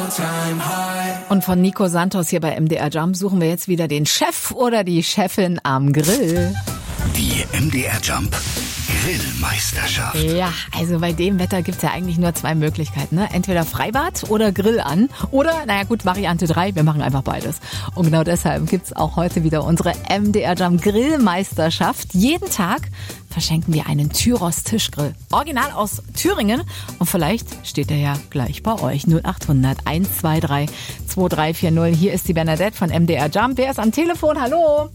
Und von Nico Santos hier bei MDR Jump suchen wir jetzt wieder den Chef oder die Chefin am Grill. Die MDR Jump Grillmeisterschaft. Ja, also bei dem Wetter gibt's ja eigentlich nur zwei Möglichkeiten, ne? Entweder Freibad oder Grill an. Oder, naja gut, Variante 3, wir machen einfach beides. Und genau deshalb gibt's auch heute wieder unsere MDR Jump Grillmeisterschaft. Jeden Tag verschenken wir einen Tyros Tischgrill. Original aus Thüringen. Und vielleicht steht er ja gleich bei euch. 0800 123 2340. Hier ist die Bernadette von MDR Jump. Wer ist am Telefon? Hallo?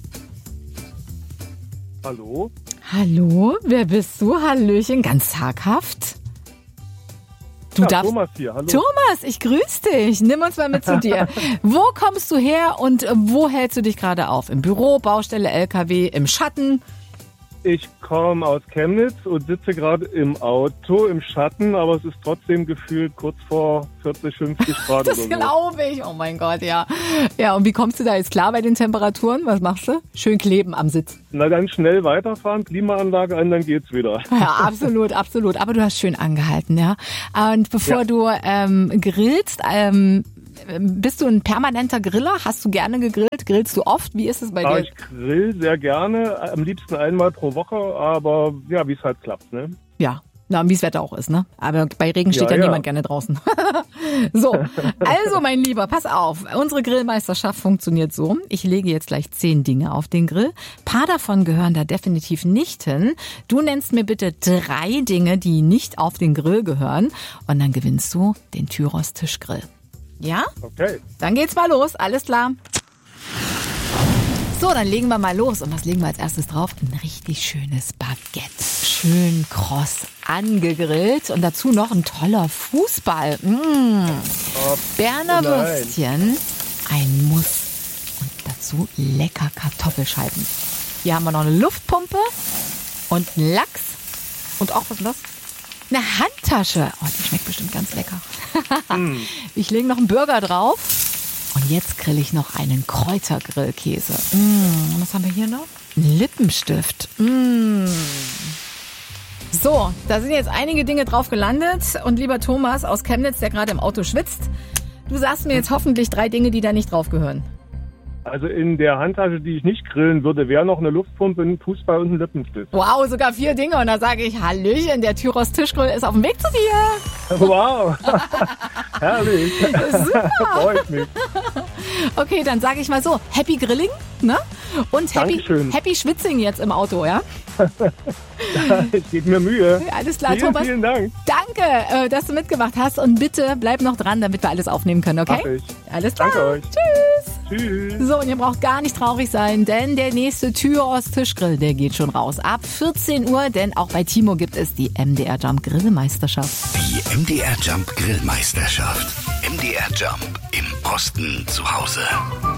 Hallo? Hallo, wer bist du? Hallöchen, ganz zaghaft. Thomas hier, hallo. Thomas, ich grüße dich. Nimm uns mal mit zu dir. Wo kommst du her und wo hältst du dich gerade auf? Im Büro, Baustelle, LKW, im Schatten? Ich komme aus Chemnitz und sitze gerade im Auto im Schatten, aber es ist trotzdem gefühlt kurz vor 40, 50 Grad Das oder so. glaube ich. Oh mein Gott, ja. Ja, und wie kommst du da jetzt klar bei den Temperaturen? Was machst du? Schön kleben am Sitz. Na, dann schnell weiterfahren, Klimaanlage an, dann geht's wieder. Ja, absolut, absolut. Aber du hast schön angehalten, ja. Und bevor du grillst, bist du ein permanenter Griller? Hast du gerne gegrillt? Grillst du oft? Wie ist es bei dir? Ich grill sehr gerne, am liebsten einmal pro Woche, aber ja, wie es halt klappt, ne? Ja, na, wie das Wetter auch ist, ne? Aber bei Regen steht ja niemand gerne draußen. So, also mein Lieber, pass auf. Unsere Grillmeisterschaft funktioniert so. Ich lege jetzt gleich 10 Dinge auf den Grill. Ein paar davon gehören da definitiv nicht hin. Du nennst mir bitte 3 Dinge, die nicht auf den Grill gehören. Und dann gewinnst du den Tyros Tischgrill. Ja? Okay. Dann geht's mal los, alles klar. So, dann legen wir mal los. Und was legen wir als erstes drauf? Ein richtig schönes Baguette. Schön kross angegrillt. Und dazu noch ein toller Fußball. Berner Würstchen. Ein Muss. Und dazu lecker Kartoffelscheiben. Hier haben wir noch eine Luftpumpe und einen Lachs. Und auch, was ist das? Eine Handtasche. Oh, die schmeckt bestimmt ganz lecker. Ich lege noch einen Burger drauf. Und jetzt grill ich noch einen Kräutergrillkäse. Und was haben wir hier noch? Ein Lippenstift. So, da sind jetzt einige Dinge drauf gelandet. Und lieber Thomas aus Chemnitz, der gerade im Auto schwitzt, du sagst mir jetzt hoffentlich 3 Dinge, die da nicht drauf gehören. Also in der Handtasche, die ich nicht grillen würde, wäre noch eine Luftpumpe, ein Fußball und ein Lippenstift. Wow, sogar 4 Dinge. Und da sage ich, Hallöchen, der Tyros Tischgrill ist auf dem Weg zu dir. Wow, herrlich. Super. Freut mich. Okay, dann sage ich mal so, Happy Grilling, ne? Und Dankeschön. Happy Schwitzing jetzt im Auto, ja? Ich gebe mir Mühe. Alles klar, Vielen, Thomas. vielen Dank. Danke, dass du mitgemacht hast. Und bitte bleib noch dran, damit wir alles aufnehmen können, okay? Mach ich. Alles klar. Danke euch. Tschüss. Tschüss. So, und ihr braucht gar nicht traurig sein, denn der nächste Tyros Tischgrill, der geht schon raus. Ab 14 Uhr, denn auch bei Timo gibt es die MDR Jump Grillmeisterschaft. Die MDR Jump Grillmeisterschaft. MDR Jump im Osten zu Hause.